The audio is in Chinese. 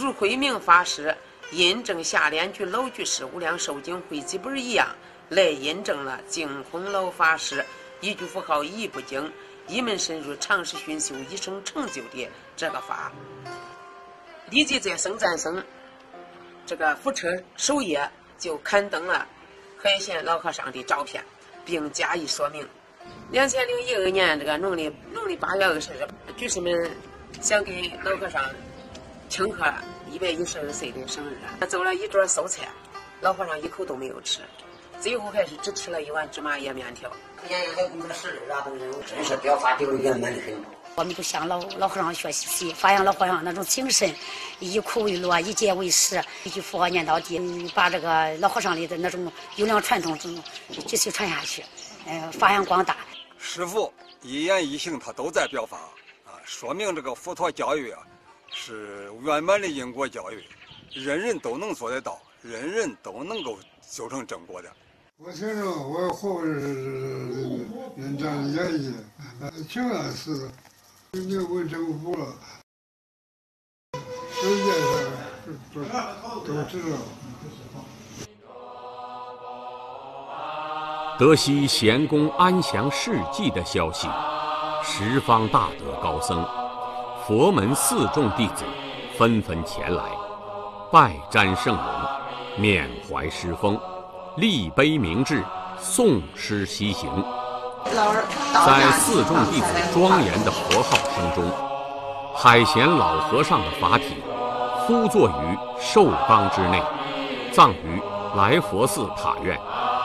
如慧明法师印证下联居老居士无量寿经汇集本一样，来印证了净空老法师一句符号一不精，一门深入，长时熏修，一生成就的这个法。立即在僧赞僧这个福车首页就刊登了海贤老和尚的照片，并加以说明。2012年这个农历8月20日，居士们想给老和尚庆贺112岁的生日，走了一桌素菜，老和尚一口都没有吃，最后还是只吃了一碗芝麻叶面条。 年还工作10日啊，都是真是表发丢圆满的很。 我们就向老和尚学习，发扬老和尚那种精神，以苦为乐，以戒为师，一句佛号念到底，把这个老和尚里的那种优良传统继续传下去，发扬光大。 师父一言一行他都在表法啊，说明这个佛陀教育啊是圆满的因果教育，人人都能做得到，人人都能够修成正果的。 我听着我活着人家愿意，挺安实的，没问政府了，世界上都知道。 得悉贤公安详事迹的消息，十方大德高僧、佛门四众弟子纷纷前来，拜瞻圣容，缅怀师风，立碑铭志，诵诗西行。在四众弟子庄严的佛号声中，海贤老和尚的法体敷坐于寿冈之内，葬于来佛寺塔院。